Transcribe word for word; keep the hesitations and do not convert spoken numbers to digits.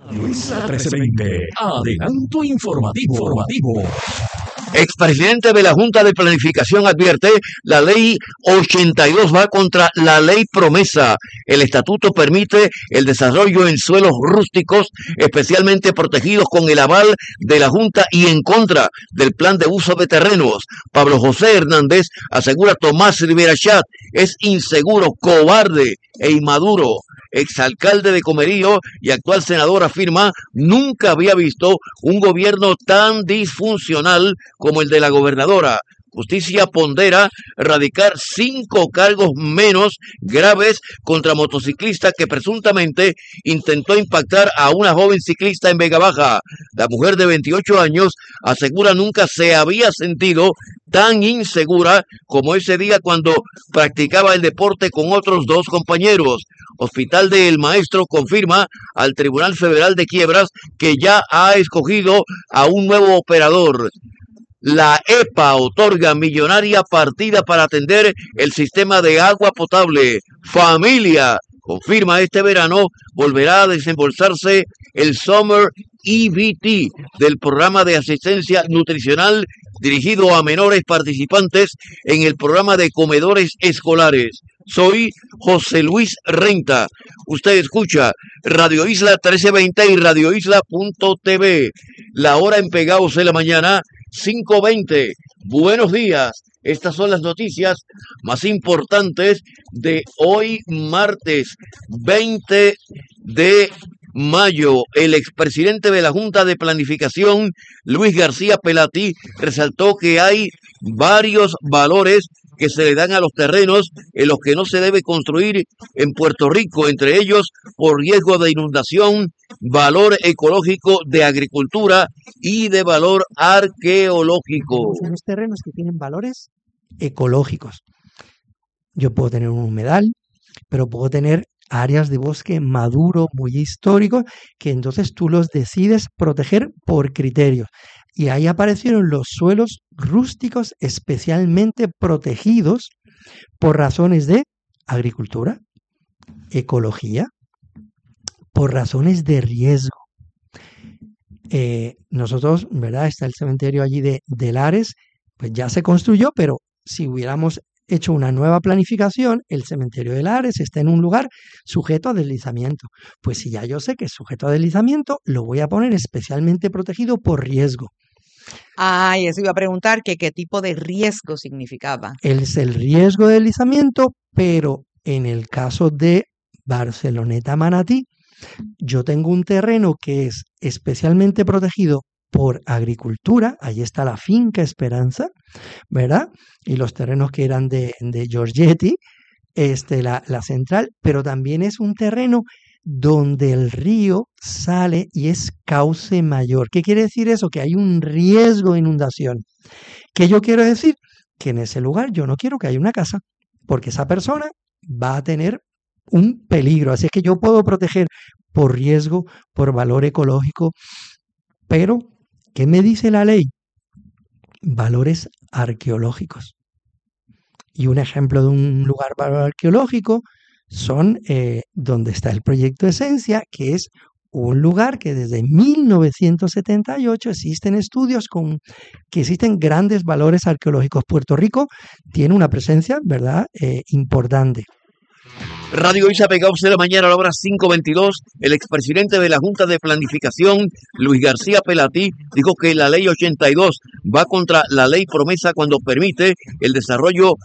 Luisa trece veinte, adelanto informativo. informativo. Expresidente de la Junta de Planificación advierte, la ley ochenta y dos va contra la ley promesa. El estatuto permite el desarrollo en suelos rústicos, especialmente protegidos con el aval de la Junta y en contra del plan de uso de terrenos. Pablo José Hernández asegura Tomás Rivera Chat es inseguro, cobarde e inmaduro. Exalcalde de Comerío y actual senador afirma nunca había visto un gobierno tan disfuncional como el de la gobernadora. Justicia pondera radicar cinco cargos menos graves contra motociclista que presuntamente intentó impactar a una joven ciclista en Vega Baja. La mujer de veintiocho años asegura nunca se había sentido tan insegura como ese día cuando practicaba el deporte con otros dos compañeros. Hospital del Maestro confirma al Tribunal Federal de Quiebras que ya ha escogido a un nuevo operador. La E P A otorga millonaria partida para atender el sistema de agua potable. Familia confirma este verano volverá a desembolsarse el Summer E B T del programa de asistencia nutricional dirigido a menores participantes en el programa de comedores escolares. Soy José Luis Renta. Usted escucha Radio Isla trece veinte y radio isla punto t v. La hora en Pegados de la mañana, cinco veinte. Buenos días. Estas son las noticias más importantes de hoy, martes veinte de mayo. El expresidente de la Junta de Planificación, Luis García Pelati, resaltó que hay varios valores que se le dan a los terrenos en los que no se debe construir en Puerto Rico, entre ellos por riesgo de inundación, valor ecológico de agricultura y de valor arqueológico. Son los terrenos que tienen valores ecológicos. Yo puedo tener un humedal, pero puedo tener áreas de bosque maduro, muy históricos, que entonces tú los decides proteger por criterios. Y ahí aparecieron los suelos rústicos especialmente protegidos por razones de agricultura, ecología, por razones de riesgo. Eh, nosotros, ¿verdad? Está el cementerio allí de, de Lares, pues ya se construyó, pero si hubiéramos hecho una nueva planificación, el cementerio de Lares está en un lugar sujeto a deslizamiento. Pues si ya yo sé que es sujeto a deslizamiento, lo voy a poner especialmente protegido por riesgo. Ah, y eso iba a preguntar que qué tipo de riesgo significaba. Es el riesgo de deslizamiento, pero en el caso de Barceloneta Manatí, yo tengo un terreno que es especialmente protegido por agricultura, ahí está la finca Esperanza, ¿verdad? Y los terrenos que eran de, de Giorgetti, este, la, la central, pero también es un terreno donde el río sale y es cauce mayor. ¿Qué quiere decir eso? Que hay un riesgo de inundación. ¿Qué yo quiero decir? Que en ese lugar yo no quiero que haya una casa, porque esa persona va a tener un peligro. Así es que yo puedo proteger por riesgo, por valor ecológico, pero ¿qué me dice la ley? Valores arqueológicos. Y un ejemplo de un lugar valor arqueológico son eh, donde está el proyecto Esencia, que es un lugar que desde mil novecientos setenta y ocho existen estudios con que existen grandes valores arqueológicos. Puerto Rico tiene una presencia, ¿verdad?, eh, importante. Radio Isla Pegados de la mañana a la hora cinco veintidós, el expresidente de la Junta de Planificación, Luis García Pelati, dijo que la ley ochenta y dos va contra la ley promesa cuando permite el desarrollo